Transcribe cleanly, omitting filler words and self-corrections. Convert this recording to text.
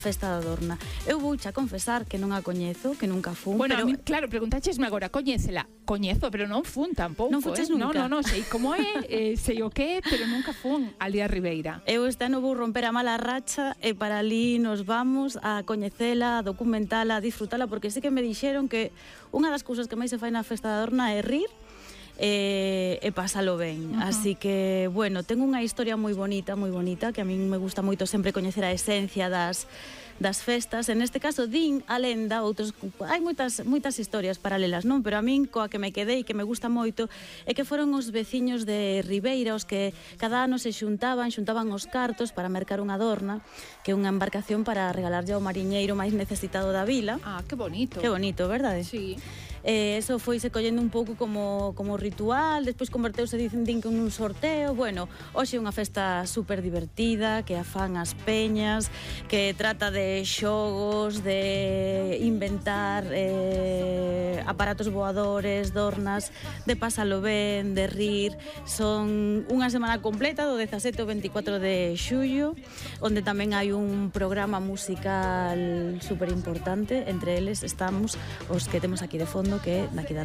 Festa da Adorna. Eu vouche a confesar que non a coñezo, que nunca fun, Bueno, pero... a mí, claro, preguntáchesme agora, coñécela. Coñezo, pero non fun tampouco. Non fuches nunca? No, sei como é, sei o que é, pero nunca fun ali a Ribeira. Eu este ano vou romper a mala racha e para ali nos vamos a coñecela, a documentala, a disfrutala, porque sí que me dixeron que unha das cousas que máis se fai na Festa da Adorna é rir e pásalo ben. Así que, bueno, tengo unha historia moi bonita, que a min me gusta moito sempre coñecer a esencia das festas. En este caso, din a lenda, outros, hai moitas historias paralelas, non? Pero a min, coa que me quedei, que me gusta moito, é que foron os veciños de Ribeira os que cada ano se xuntaban os cartos para mercar unha adorna, que é unha embarcación para regalarlle ao mariñeiro máis necesitado da vila. Ah, que bonito. Que bonito, verdade? Sí. Eso foi se collendo un pouco como ritual, despois converteuse, din que un sorteo. Bueno, hoxe é unha festa super divertida, que a fan as peñas, que trata de xogos, de inventar aparatos voadores, dornas, de pasalo ben, de rir. Son unha semana completa, do 17 ao 24 de xullo, onde tamén hai un programa musical super importante. Entre eles estamos os que temos aquí de fondo, que é daqui da